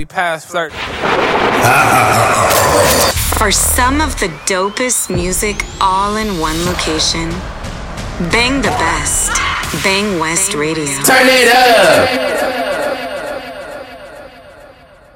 we past flirting. For some of the dopest music all in one location, Bang the Best. Bang West Radio. Turn it up.